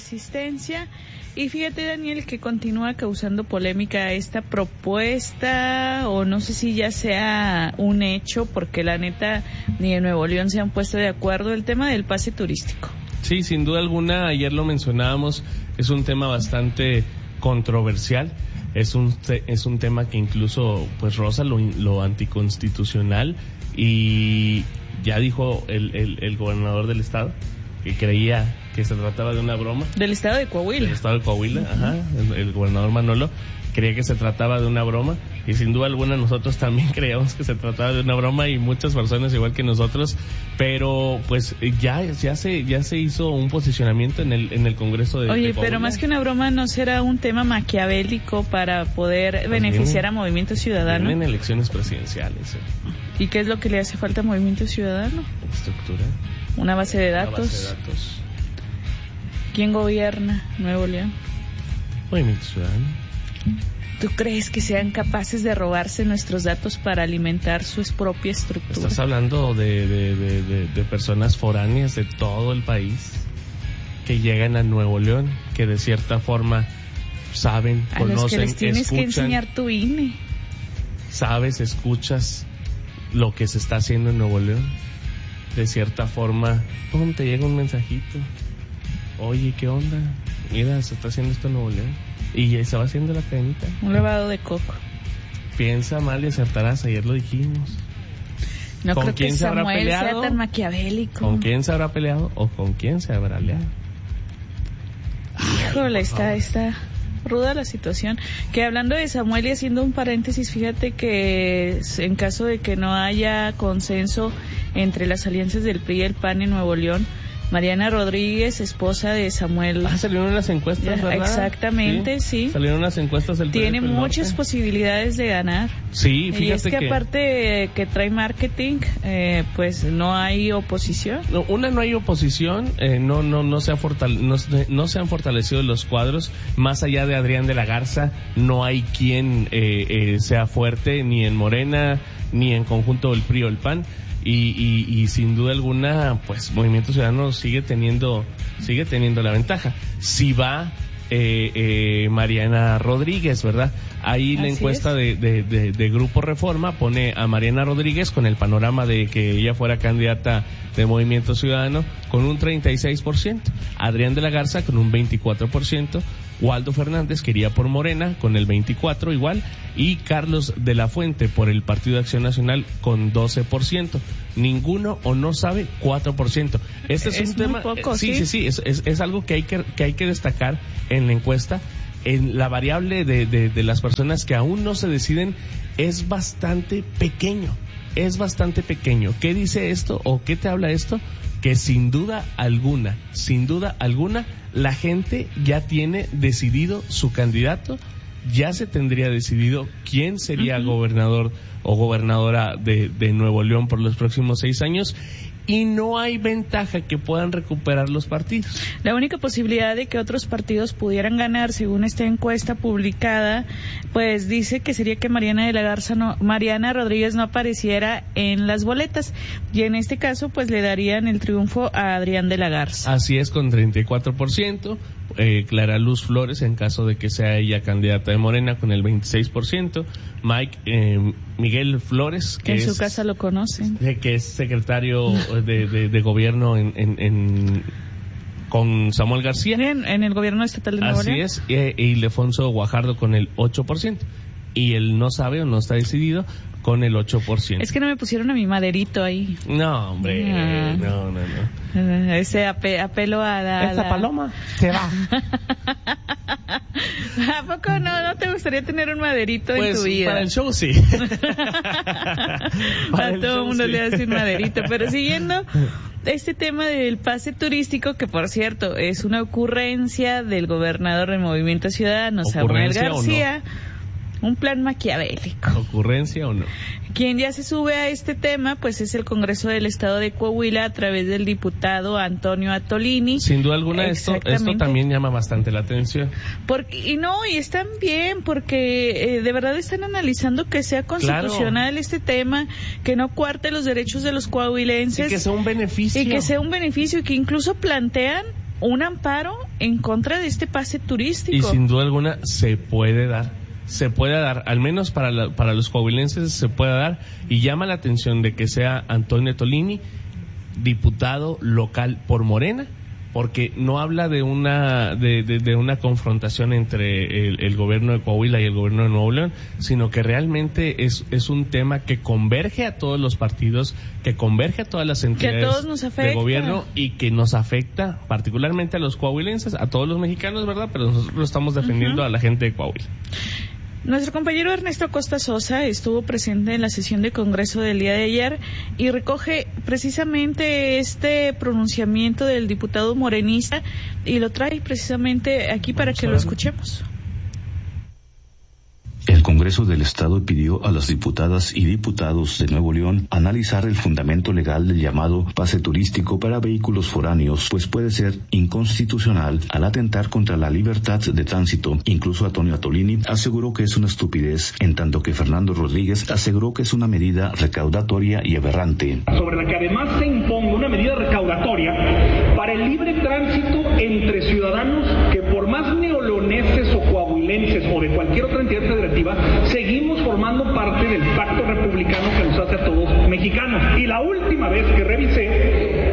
asistencia. Y fíjate, Daniel, que continúa causando polémica esta propuesta, o no sé si ya sea un hecho, porque la neta ni en Nuevo León se han puesto de acuerdo, el tema del pase turístico. Sí, sin duda alguna, ayer lo mencionábamos, es un tema bastante controversial, es un tema que incluso pues roza lo anticonstitucional, y ya dijo el gobernador del estado que creía que se trataba de una broma. Del estado de Coahuila. Del estado de Coahuila, ajá, el gobernador Manolo creía que se trataba de una broma, y sin duda alguna nosotros también creíamos que se trataba de una broma, y muchas personas igual que nosotros, pero pues ya se hizo un posicionamiento en el Congreso de Oye, de pero más que una broma, ¿no será un tema maquiavélico para poder pues beneficiar a Movimiento Ciudadano? En elecciones presidenciales. ¿Y qué es lo que le hace falta a Movimiento Ciudadano? Estructura. Una base de datos. ¿Quién gobierna Nuevo León? Movimiento Ciudadano. ¿Tú crees que sean capaces de robarse nuestros datos para alimentar su propia estructura? Estás hablando de personas foráneas de todo el país que llegan a Nuevo León, que de cierta forma saben, a conocen, los que les tienes escuchan, que enseñar tu INE. Sabes, escuchas lo que se está haciendo en Nuevo León. De cierta forma, ¡pum!, te llega un mensajito. Oye, ¿qué onda? Mira, se está haciendo esto en Nuevo León. Y ya se va haciendo la cadenita. Un lavado de coco. Piensa mal y acertarás, ayer lo dijimos. No ¿Con creo quién que se habrá Samuel peleado? sea tan maquiavélico. ¿Con quién se habrá peleado o con quién se habrá aliado? Híjole, está ruda la situación. Que hablando de Samuel y haciendo un paréntesis, fíjate que en caso de que no haya consenso entre las alianzas del PRI y el PAN en Nuevo León, Mariana Rodríguez, esposa de Samuel. Salieron unas encuestas, ¿verdad? Exactamente, sí. Salieron unas encuestas del Tiene muchas posibilidades de ganar. Sí, fíjate. Y es que aparte que trae marketing, pues no hay oposición. No, no hay oposición, no se han fortalecido los cuadros. Más allá de Adrián de la Garza, no hay quien sea fuerte, ni en Morena, ni en conjunto del PRI o el PAN. Y sin duda alguna, pues Movimiento Ciudadano sigue teniendo la ventaja. Si va Mariana Rodríguez, ¿verdad? Ahí la encuesta de Grupo Reforma pone a Mariana Rodríguez con el panorama de que ella fuera candidata de Movimiento Ciudadano con un 36%, Adrián de la Garza con un 24%, Waldo Fernández que iría por Morena con el 24% igual, y Carlos de la Fuente por el Partido de Acción Nacional con 12%. Ninguno o no sabe 4%. Este es un tema poco, sí, es algo que hay que destacar en la encuesta. En la variable de las personas que aún no se deciden es bastante pequeño. ¿Qué dice esto o qué te habla esto? Que sin duda alguna, la gente ya tiene decidido su candidato, ya se tendría decidido quién sería gobernador o gobernadora de Nuevo León por los próximos 6 años. Y no hay ventaja que puedan recuperar los partidos. La única posibilidad de que otros partidos pudieran ganar, según esta encuesta publicada, pues dice que sería que Mariana Rodríguez no apareciera en las boletas. Y en este caso, pues le darían el triunfo a Adrián de la Garza. Así es, con 34%. Clara Luz Flores, en caso de que sea ella candidata de Morena, con el 26%. Miguel Flores, que en su casa lo conocen, que es secretario de gobierno con Samuel García en el gobierno estatal de Nuevo León. Así es, y Ildefonso Guajardo con el 8%, y él no sabe o no está decidido con el 8%. Es que no me pusieron a mi maderito ahí. No, hombre, no. Ese apelo a esa paloma se va. ¿A poco no te gustaría tener un maderito pues, en tu vida? Para el show sí. A todo el mundo le hace un maderito. Pero siguiendo este tema del pase turístico, que por cierto es una ocurrencia del gobernador del Movimiento Ciudadano, Samuel García. Un plan maquiavélico. ¿Ocurrencia o no? Quien ya se sube a este tema, pues es el Congreso del Estado de Coahuila a través del diputado Antonio Attolini. Sin duda alguna, esto también llama bastante la atención. Y están bien, porque de verdad están analizando que sea constitucional este tema, que no cuarte los derechos de los coahuilenses. Y que sea un beneficio. Y que incluso plantean un amparo en contra de este pase turístico. Y sin duda alguna se puede dar, al menos para los coahuilenses se puede dar, y llama la atención de que sea Antonio Tolini, diputado local por Morena, porque no habla de una confrontación entre el gobierno de Coahuila y el gobierno de Nuevo León, sino que realmente es un tema que converge a todos los partidos, que converge a todas las entidades de gobierno y que nos afecta particularmente a los coahuilenses, a todos los mexicanos, ¿verdad? Pero nosotros lo estamos defendiendo a la gente de Coahuila. Nuestro compañero Ernesto Acosta Sosa estuvo presente en la sesión de Congreso del día de ayer y recoge precisamente este pronunciamiento del diputado morenista y lo trae precisamente aquí para que lo escuchemos. El Congreso del Estado pidió a las diputadas y diputados de Nuevo León analizar el fundamento legal del llamado pase turístico para vehículos foráneos, pues puede ser inconstitucional al atentar contra la libertad de tránsito. Incluso Antonio Tolini aseguró que es una estupidez, en tanto que Fernando Rodríguez aseguró que es una medida recaudatoria y aberrante. Sobre la que además se imponga una medida recaudatoria para el libre tránsito entre ciudadanos que por más neoloneses o coahuilenses o de cualquier otra entidad federativa seguimos formando parte del pacto republicano que nos hace a todos mexicanos. Y la última vez que revisé,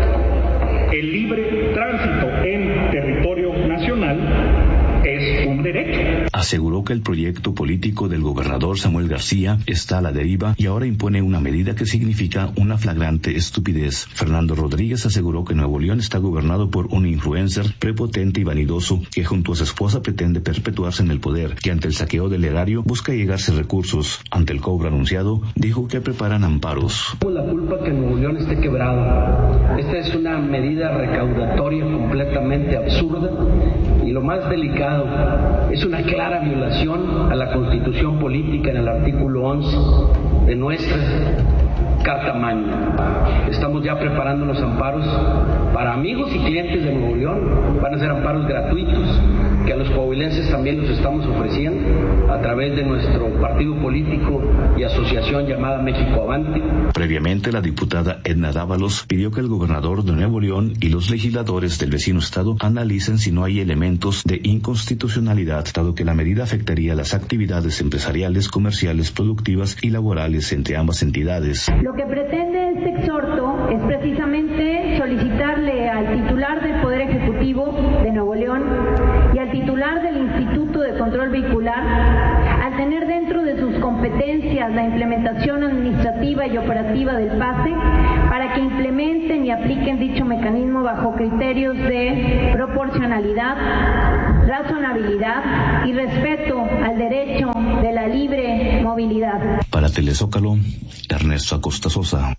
el libre tránsito en territorio nacional es un derecho. Aseguró que el proyecto político del gobernador Samuel García está a la deriva y ahora impone una medida que significa una flagrante estupidez. Fernando Rodríguez aseguró que Nuevo León está gobernado por un influencer prepotente y vanidoso que junto a su esposa pretende perpetuarse en el poder, que ante el saqueo del erario busca llegarse recursos. Ante el cobro anunciado, dijo que preparan amparos. La culpa que Nuevo León esté quebrado. Esta es una medida recaudatoria completamente absurda y lo más delicado, es una clara violación a la Constitución política en el artículo 11 de nuestra Carta Magna. Estamos ya preparando los amparos para amigos y clientes de Nuevo León. Van a ser amparos gratuitos que a los coahuilenses también los estamos ofreciendo a través de nuestro partido político y asociación llamada México Avante. Previamente, la diputada Edna Dávalos pidió que el gobernador de Nuevo León y los legisladores del vecino estado analicen si no hay elementos de inconstitucionalidad, dado que la medida afectaría las actividades empresariales, comerciales, productivas y laborales entre ambas entidades. Lo que pretende este exhorto es precisamente solicitarle al titular del Poder Ejecutivo de Nuevo León y al titular del Instituto de Control Vehicular, al tener dentro de sus competencias la implementación administrativa y operativa del PASE, para que implementen y apliquen dicho mecanismo bajo criterios de proporcionalidad, razonabilidad y respeto al derecho de la libre movilidad. Para Telezócalo, Ernesto Acosta Sosa.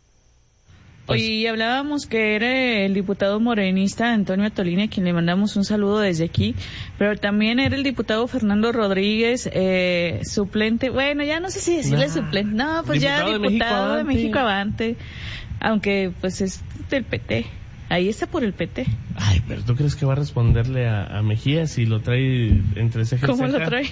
Y hablábamos que era el diputado morenista Antonio Tolini, a quien le mandamos un saludo desde aquí, pero también era el diputado Fernando Rodríguez, suplente, bueno, ya no sé si decirle suplente, no, pues ya diputado de México Avante, aunque pues es del PT. Ahí está por el PT. Ay, pero ¿tú crees que va a responderle a Mejía si lo trae entre ceja y ceja? ¿Cómo lo trae?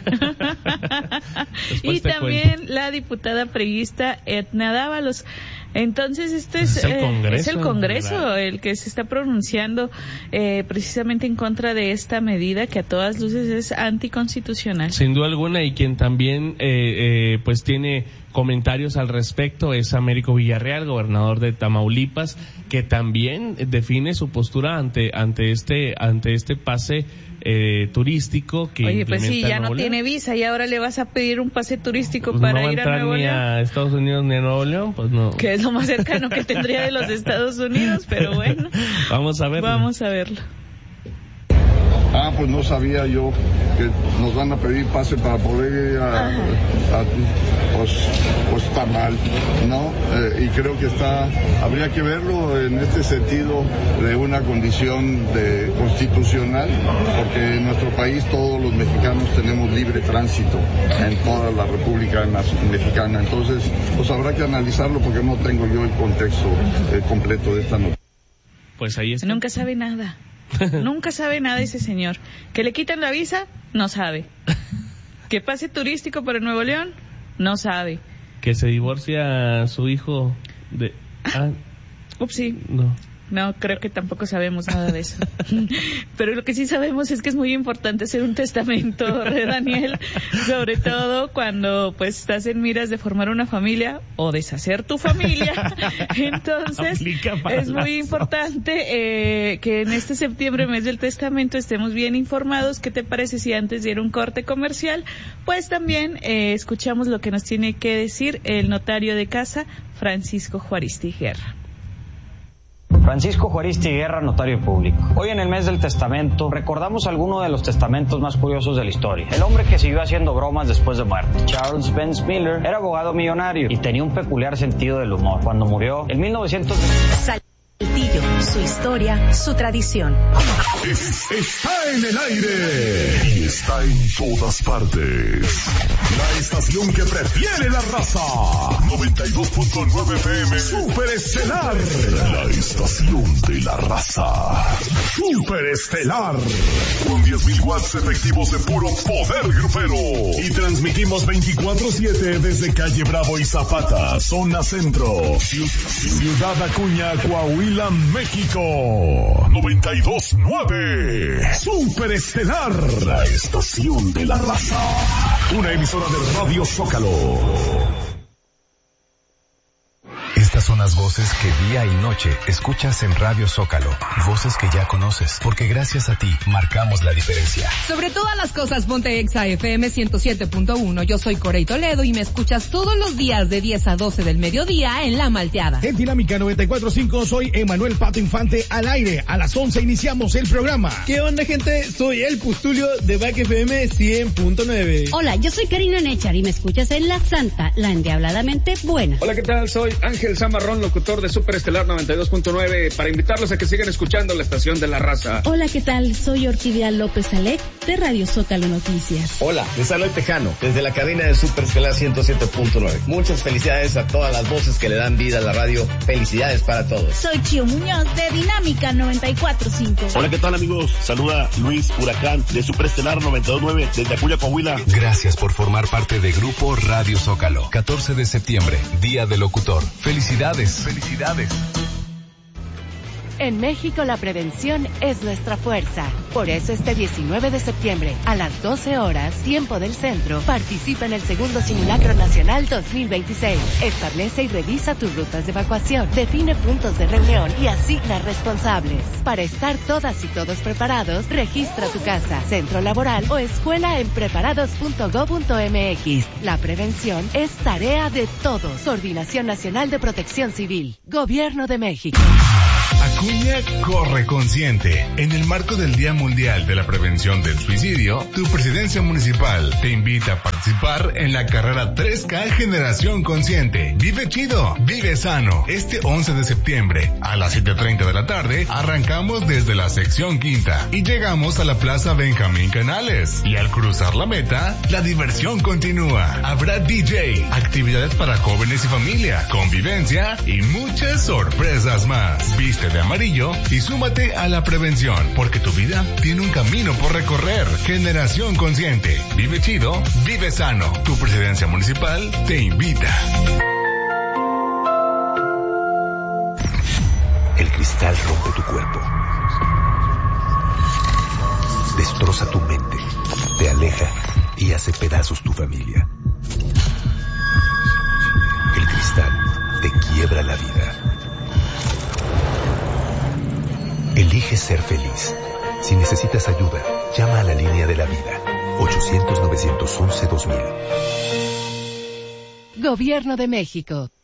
Y también la diputada priista Edna Dávalos. Entonces, es el Congreso el que se está pronunciando precisamente en contra de esta medida que a todas luces es anticonstitucional. Sin duda alguna, y quien también pues tiene comentarios al respecto es Américo Villarreal, gobernador de Tamaulipas, que también define su postura ante este pase turístico que Oye, pues sí, ya no León. Tiene visa y ahora le vas a pedir un pase turístico pues para ir a Nuevo León. No va a entrar ni a Estados Unidos ni a Nuevo León, pues no. Que es lo más cercano que tendría de los Estados Unidos, pero bueno. Vamos a verlo. Pues no sabía yo que nos van a pedir pase para poder ir pues está mal, ¿no? Y creo que habría que verlo en este sentido de una condición constitucional, porque en nuestro país todos los mexicanos tenemos libre tránsito en toda la República Mexicana. Entonces, pues habrá que analizarlo porque no tengo yo el contexto completo de esta noticia. Pues ahí está. Nunca sabe nada. Nunca sabe nada ese señor. Que le quitan la visa, no sabe. Que pase turístico para Nuevo León, no sabe. Que se divorcia su hijo de... Upsi. No. No, creo que tampoco sabemos nada de eso. Pero lo que sí sabemos es que es muy importante hacer un testamento, Daniel, sobre todo cuando pues estás en miras de formar una familia o deshacer tu familia. Entonces, es muy importante que en este septiembre, mes del testamento, estemos bien informados. ¿Qué te parece si antes de ir a un corte comercial, pues también escuchamos lo que nos tiene que decir el notario de casa, Francisco Juaristi Guerra? Francisco Juaristi Guerra, notario público. Hoy en el mes del testamento recordamos algunos de los testamentos más curiosos de la historia. El hombre que siguió haciendo bromas después de muerto. Charles Benz Miller era abogado millonario y tenía un peculiar sentido del humor. Cuando murió, en 1900... Saltillo, su historia, su tradición. Está en el aire y está en todas partes. La estación que prefiere la raza. 92.9 FM Superestelar. La estación de la raza. Superestelar. Con 10.000 watts efectivos de puro poder grupero. Y transmitimos 24/7 desde Calle Bravo y Zapata, zona centro. Ciudad Acuña, Coahuila, México. 92.9 Superestelar, la estación de la raza. Una emisora de Radio Zócalo. Estas son las voces que día y noche escuchas en Radio Zócalo. Voces que ya conoces, porque gracias a ti marcamos la diferencia. Sobre todas las cosas, ponte Exa FM 107.1. Yo soy Corey Toledo y me escuchas todos los días de 10 a 12 del mediodía en La Malteada. En Dinámica 94.5 soy Emanuel Pato Infante al aire. A las 11 iniciamos el programa. ¿Qué onda, gente? Soy el Pustulio de Back FM 100.9. Hola, yo soy Karina Nechar y me escuchas en La Santa, la endiabladamente buena. Hola, ¿qué tal? Soy Ángel Zamarrón, locutor de Superestelar 92.9, para invitarlos a que sigan escuchando la estación de la raza. Hola, ¿qué tal? Soy Orquídea López Alec, de Radio Zócalo Noticias. Hola, les habla el Tejano, desde la cabina de Superestelar 107.9. Muchas felicidades a todas las voces que le dan vida a la radio. Felicidades para todos. Soy Chio Muñoz, de Dinámica 94.5. Hola, ¿qué tal, amigos? Saluda Luis Huracán, de Superestelar 92.9, desde Acuña, Coahuila. Gracias por formar parte de Grupo Radio Zócalo. 14 de septiembre, Día del Locutor. Felicidades. Felicidades. En México la prevención es nuestra fuerza. Por eso este 19 de septiembre, a las 12 horas, tiempo del centro, participa en el segundo Simulacro Nacional 2026. Establece y revisa tus rutas de evacuación, define puntos de reunión y asigna responsables. Para estar todas y todos preparados, registra tu casa, centro laboral o escuela en preparados.go.mx. La prevención es tarea de todos. Coordinación Nacional de Protección Civil. Gobierno de México. Acuña corre consciente. En el marco del Día Mundial de la Prevención del Suicidio, tu presidencia municipal te invita a participar en la carrera 3K Generación Consciente. Vive chido, vive sano. Este 11 de septiembre, a las 7:30 de la tarde, arrancamos desde la sección quinta y llegamos a la Plaza Benjamín Canales. Y al cruzar la meta, la diversión continúa. Habrá DJ, actividades para jóvenes y familia, convivencia y muchas sorpresas más. Viste de amarillo y súmate a la prevención, porque tu vida tiene un camino por recorrer. Generación Consciente. Vive chido, vive sano. Tu presidencia municipal te invita. El cristal rompe tu cuerpo. Destroza tu mente. Te aleja y hace pedazos tu familia. El cristal te quiebra la vida. Elige ser feliz. Si necesitas ayuda, llama a la línea de la vida. 800-911-2000. Gobierno de México.